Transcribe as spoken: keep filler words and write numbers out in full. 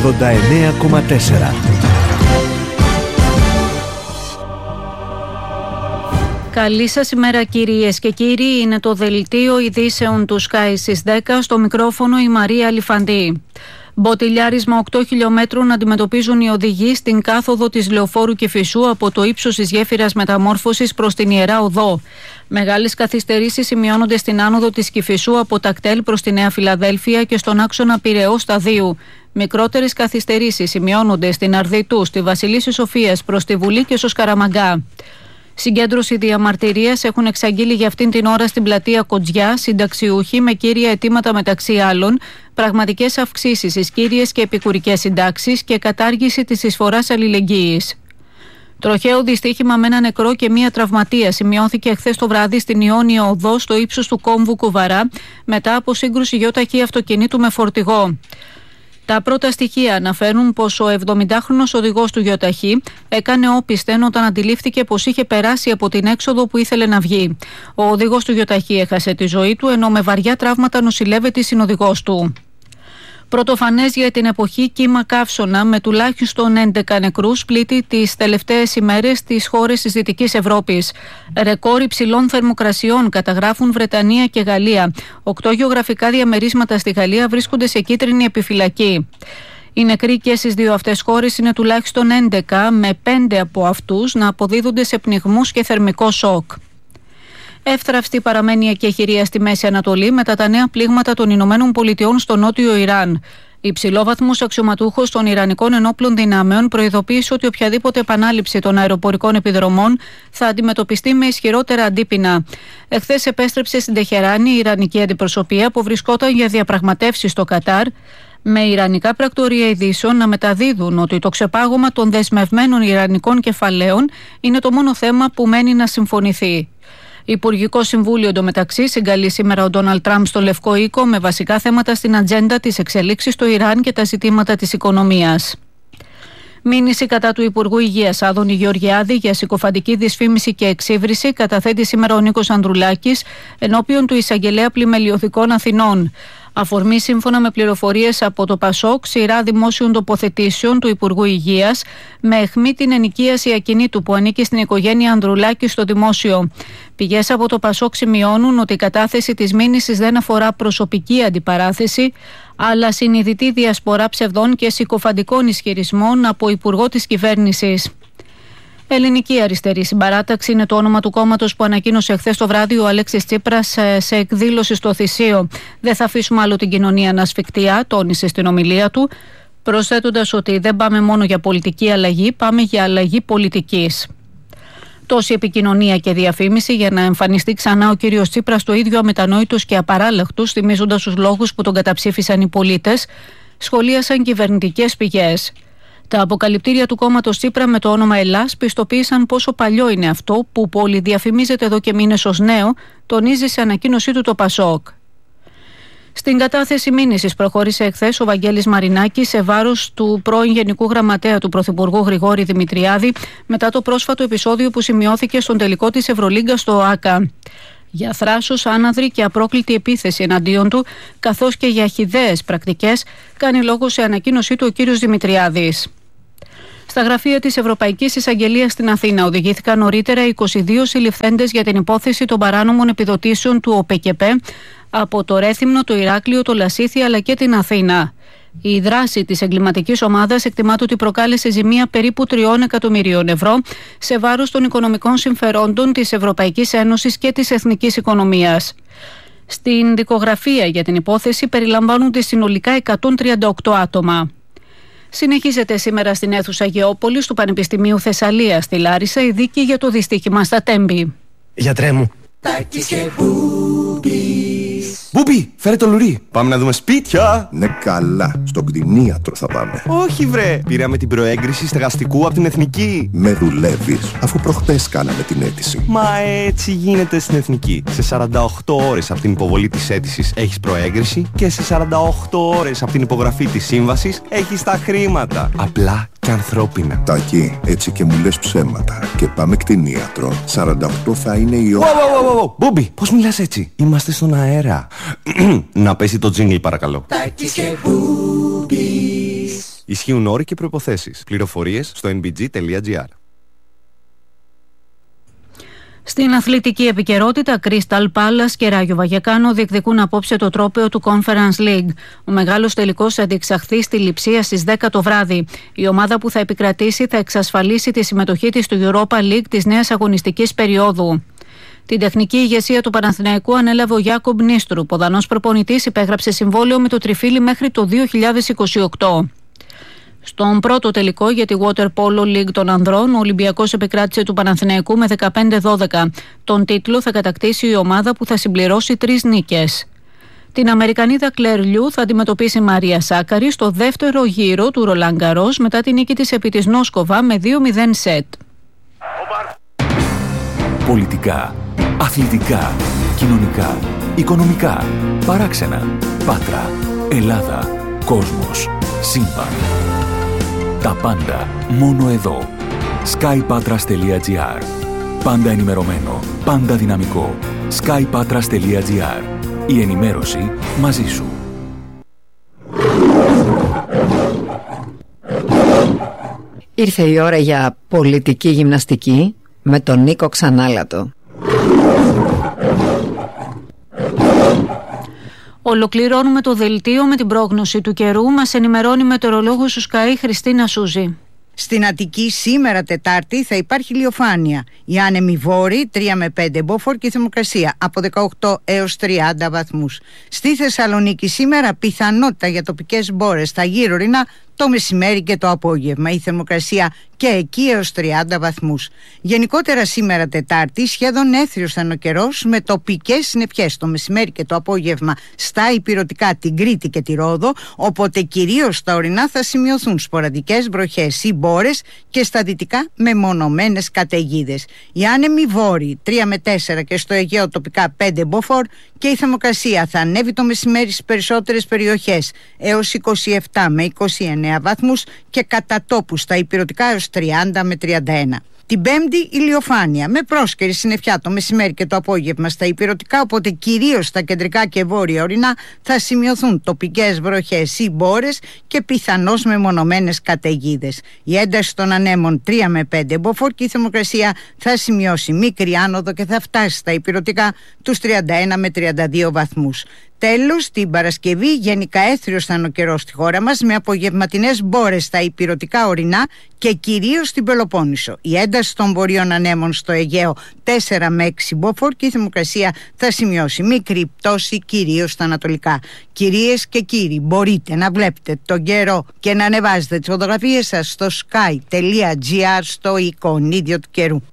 ογδόντα εννέα κόμμα τέσσερα. Καλή σας ημέρα κυρίες και κύριοι, είναι το δελτίο ειδήσεων του Sky στις δέκα, στο μικρόφωνο η Μαρία Αλιφαντή. Μποτιλιάρισμα οκτώ χιλιομέτρων αντιμετωπίζουν οι οδηγοί στην κάθοδο της Λεωφόρου Κηφισού από το ύψος της γέφυρας Μεταμόρφωσης προς την Ιερά Οδό. Μεγάλες καθυστερήσεις σημειώνονται στην άνοδο της Κηφισού από Τακτέλ προς τη Νέα Φιλαδέλφια και στον άξονα Πειραιώς Σταδίου. Μικρότερες καθυστερήσεις σημειώνονται στην Αρδιτού, στη Βασιλίσσης Σοφίας προς τη Βουλή και στο Σκαραμαγκά. Συγκέντρωση διαμαρτυρίας έχουν εξαγγείλει για αυτήν την ώρα στην πλατεία Κοτζιά συνταξιούχοι με κύρια αιτήματα μεταξύ άλλων πραγματικές αυξήσεις στις κύριες και επικουρικές συντάξεις και κατάργηση της εισφοράς αλληλεγγύης. Τροχαίο δυστύχημα με ένα νεκρό και μία τραυματία σημειώθηκε χθες το βράδυ στην Ιόνια Οδό στο ύψος του κόμβου Κουβαρά μετά από σύγκρουση γιοταχή αυτοκινήτου με φορτηγό. Τα πρώτα στοιχεία αναφέρουν πως ο εβδομηντάχρονος οδηγός του γιοταχή έκανε όπισθεν όταν αντιλήφθηκε πως είχε περάσει από την έξοδο που ήθελε να βγει. Ο οδηγός του γιοταχή έχασε τη ζωή του, ενώ με βαριά τραύματα νοσηλεύεται η συνοδηγός του. Πρωτοφανές για την εποχή κύμα καύσωνα με τουλάχιστον έντεκα νεκρούς πλήττει τις τελευταίες ημέρες στις χώρες της Δυτικής Ευρώπης. Ρεκόρ υψηλών θερμοκρασιών καταγράφουν Βρετανία και Γαλλία. Οκτώ γεωγραφικά διαμερίσματα στη Γαλλία βρίσκονται σε κίτρινη επιφυλακή. Οι νεκροί και στις δύο αυτές χώρες είναι τουλάχιστον έντεκα, με πέντε από αυτούς να αποδίδονται σε πνιγμούς και θερμικό σοκ. Εύθραυστη παραμένει η εκεχηρία στη Μέση Ανατολή μετά τα νέα πλήγματα των Ηνωμένων Πολιτειών στο νότιο Ιράν. Υψηλόβαθμος αξιωματούχος των Ιρανικών Ενόπλων Δυνάμεων προειδοποίησε ότι οποιαδήποτε επανάληψη των αεροπορικών επιδρομών θα αντιμετωπιστεί με ισχυρότερα αντίπεινα. Εχθές επέστρεψε στην Τεχεράνη η Ιρανική αντιπροσωπεία που βρισκόταν για διαπραγματεύσεις στο Κατάρ, με ιρανικά πρακτορία ειδήσεων να μεταδίδουν ότι το ξεπάγωμα των δεσμευμένων ιρανικών κεφαλαίων είναι το μόνο θέμα που μένει να συμφωνηθεί. Υπουργικό Συμβούλιο εντωμεταξύ συγκαλεί σήμερα ο Ντόναλντ Τραμπ στο Λευκό Οίκο με βασικά θέματα στην ατζέντα της εξελίξης στο Ιράν και τα ζητήματα της οικονομίας. Μήνυση κατά του Υπουργού Υγείας Άδωνη Γεωργιάδη για συκοφαντική δυσφήμιση και εξύβριση καταθέτει σήμερα ο Νίκος Ανδρουλάκης ενώπιον του Εισαγγελέα Πλημελιωδικών Αθηνών. Αφορμή, σύμφωνα με πληροφορίες από το ΠΑΣΟΚ, σειρά δημόσιων τοποθετήσεων του Υπουργού Υγείας με αιχμή την ενοικίαση ακινήτου που ανήκει στην οικογένεια Ανδρουλάκη στο δημόσιο. Πηγές από το ΠΑΣΟΚ σημειώνουν ότι η κατάθεση της μήνυσης δεν αφορά προσωπική αντιπαράθεση, αλλά συνειδητή διασπορά ψευδών και συκοφαντικών ισχυρισμών από υπουργό της κυβέρνησης. Ελληνική Αριστερή Συμπαράταξη είναι το όνομα του κόμματος που ανακοίνωσε χθες το βράδυ ο Αλέξης Τσίπρας σε εκδήλωση στο Θησείο. Δεν θα αφήσουμε άλλο την κοινωνία να σφιχτιά, τόνισε στην ομιλία του, προσθέτοντας ότι δεν πάμε μόνο για πολιτική αλλαγή, πάμε για αλλαγή πολιτικής. Τόση επικοινωνία και διαφήμιση για να εμφανιστεί ξανά ο κύριος Τσίπρας το ίδιο αμετανόητος και απαράλλαχτος, θυμίζοντας τους λόγους που τον καταψήφισαν οι πολίτες, σχολίασαν κυβερνητικές πηγές. Τα αποκαλυπτήρια του κόμματος Τσίπρα με το όνομα Ελλάς πιστοποίησαν πόσο παλιό είναι αυτό που πολυδιαφημίζεται εδώ και μήνες ως νέο, τονίζει σε ανακοίνωσή του το ΠΑΣΟΚ. Στην κατάθεση μήνυσης προχώρησε εχθές ο Βαγγέλης Μαρινάκης σε βάρος του πρώην Γενικού Γραμματέα του Πρωθυπουργού Γρηγόρη Δημητριάδη μετά το πρόσφατο επεισόδιο που σημειώθηκε στον τελικό της Ευρωλίγκα στο ΆΚΑ. Για θράσος, άναδρη και απρόκλητη επίθεση εναντίον του, καθώς και για χυδαίες πρακτικές, κάνει λόγο σε ανακοίνωσή του ο κύριος Δημητριάδης. Στα γραφεία της Ευρωπαϊκής Εισαγγελίας στην Αθήνα οδηγήθηκαν νωρίτερα είκοσι δύο συλληφθέντες για την υπόθεση των παράνομων επιδοτήσεων του ΟΠΕΚΕΠΕ από το Ρέθυμνο, το Ηράκλειο, το Λασίθι αλλά και την Αθήνα. Η δράση της εγκληματικής ομάδας εκτιμάται ότι προκάλεσε ζημία περίπου τριών εκατομμυρίων ευρώ σε βάρος των οικονομικών συμφερόντων της Ευρωπαϊκής Ένωσης και της εθνικής οικονομίας. Στην δικογραφία για την υπόθεση περιλαμβάνονται συνολικά εκατόν τριάντα οκτώ άτομα. Συνεχίζεται σήμερα στην αίθουσα Γεώπολης του Πανεπιστημίου Θεσσαλίας στη Λάρισα η δίκη για το δυστύχημα στα Τέμπη. Γιατρέ μου. Μπούμπι, φέρε το λουρί. Πάμε να δούμε σπίτια. Ναι, καλά. Στον κτηνίατρο θα πάμε. Όχι, βρε. Πήραμε την προέγκριση στεγαστικού από την Εθνική. Με δουλεύεις, αφού προχτές κάναμε την αίτηση. Μα έτσι γίνεται στην Εθνική. Σε σαράντα οκτώ ώρες από την υποβολή της αίτησης έχεις προέγκριση και σε σαράντα οκτώ ώρες από την υπογραφή της σύμβασης έχεις τα χρήματα. Απλά και ανθρώπινα. Τάκη, έτσι και μου λες ψέματα. Και πάμε κτηνίατρο. σαράντα οκτώ θα είναι η ώρα. Μπούμπι, πώς μιλάς έτσι? Είμαστε στον αέρα. Να πέσει το τζίνγκλ παρακαλώ. Τάκης και Μπούμπις. Η Ισχύουν όροι και προϋποθέσεις. Πληροφορίες στο εν μπι τζι τελεία τζι άρ. Στην αθλητική επικαιρότητα, Crystal Palace και Ράγιο Βαγεκάνο διεκδικούν απόψε το τρόπαιο του Conference League. Ο μεγάλος τελικός θα διεξαχθεί στη Λειψία στις δέκα το βράδυ. Η ομάδα που θα επικρατήσει θα εξασφαλίσει τη συμμετοχή της στο Europa League της νέας αγωνιστικής περίοδου. Την τεχνική ηγεσία του Παναθηναϊκού ανέλαβε ο Γιάκομπ Νίστρου. Ο Δανός προπονητής υπέγραψε συμβόλαιο με το Τριφύλι μέχρι το δύο χιλιάδες είκοσι οκτώ. Στον πρώτο τελικό για τη Water Polo League των ανδρών, ο Ολυμπιακός επικράτησε του Παναθηναϊκού με δεκαπέντε δώδεκα. Τον τίτλο θα κατακτήσει η ομάδα που θα συμπληρώσει τρεις νίκες. Την Αμερικανίδα Κλέρ Λιού θα αντιμετωπίσει η Μαρία Σάκαρη στο δεύτερο γύρο του Ρολάν Γκαρός μετά την νίκη της επί της Νόσκοβα με δύο μηδέν σετ. Πολιτικά, αθλητικά, κοινωνικά, οικονομικά, παράξενα, Πάτρα, Ελλάδα, κόσμος, σύμπαν. Τα πάντα μόνο εδώ. sky patras τελεία τζι άρ. Πάντα ενημερωμένο, πάντα δυναμικό. sky patras τελεία τζι άρ. Η ενημέρωση μαζί σου. Ήρθε η ώρα για πολιτική γυμναστική με τον Νίκο Ξανάλατο. Ολοκληρώνουμε το δελτίο με την πρόγνωση του καιρού. Μας ενημερώνει η μετεωρολόγος του Sky Χριστίνα Σούζη. Στην Αττική σήμερα Τετάρτη θα υπάρχει ηλιοφάνεια. Οι άνεμοι βόρειοι τρία με πέντε μποφόρ και η θερμοκρασία από δεκαοκτώ έως τριάντα βαθμούς. Στη Θεσσαλονίκη σήμερα πιθανότητα για τοπικές μπόρες στα γύρω ορεινά το μεσημέρι και το απόγευμα. Η θερμοκρασία και εκεί έως τριάντα βαθμούς. Γενικότερα σήμερα Τετάρτη σχεδόν έθριος θα είναι ο καιρός με τοπικές συννεφιές το μεσημέρι και το απόγευμα στα ηπειρωτικά, την Κρήτη και τη Ρόδο, οπότε κυρίως στα ορεινά θα σημειωθούν σποραδικές βροχές ή μπόρες και στα δυτικά μεμονωμένες καταιγίδες. Οι άνεμοι βόρειοι τρία με τέσσερα και στο Αιγαίο τοπικά πέντε μποφόρ και η θερμοκρασία θα ανέβει το μεσημέρι στις περισσότερες περιοχές έως είκοσι επτά με είκοσι εννέα βαθμούς και κατά τόπου στα ηπειρωτικά έως τριάντα με τριάντα ένα. Την Πέμπτη ηλιοφάνεια με πρόσκαιρη συννεφιά το μεσημέρι και το απόγευμα στα ηπειρωτικά, οπότε κυρίως στα κεντρικά και βόρεια ορεινά θα σημειωθούν τοπικές βροχές ή μπόρες και πιθανώς μεμονωμένες καταιγίδες. Η ένταση των ανέμων τρία με πέντε μποφόρ και η θερμοκρασία θα σημειώσει μικρή άνοδο και θα φτάσει στα ηπειρωτικά τους τριάντα ένα με τριάντα δύο βαθμούς. Τέλος, την Παρασκευή γενικά έθριος θα είναι ο καιρός στη χώρα μας με απογευματινές μπόρες στα ηπειρωτικά ορεινά και κυρίως στην Πελοπόννησο. Η ένταση των βορείων ανέμων στο Αιγαίο τέσσερα με έξι μποφόρ και η θερμοκρασία θα σημειώσει μικρή πτώση κυρίως στα ανατολικά. Κυρίες και κύριοι, μπορείτε να βλέπετε τον καιρό και να ανεβάζετε τις φωτογραφίες σας στο sky τελεία τζι άρ στο εικονίδιο του καιρού.